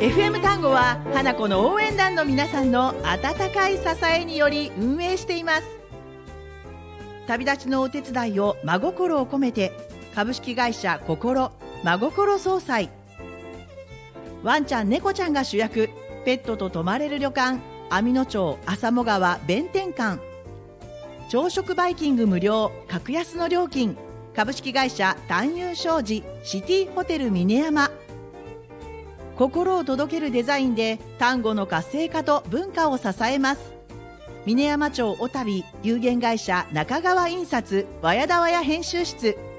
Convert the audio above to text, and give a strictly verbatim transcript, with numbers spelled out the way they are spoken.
エフエム 単語は花子の応援団の皆さんの温かい支えにより運営しています。旅立ちのお手伝いを真心を込めて、株式会社心真心総裁。ワンちゃん猫ちゃんが主役、ペットと泊まれる旅館網野町浅茂川弁天館。朝食バイキング無料格安の料金、株式会社単遊商事シティホテル峰山。心を届けるデザインで丹後の活性化と文化を支えます。峰山町小旅有限会社中川印刷和屋田和屋編集室。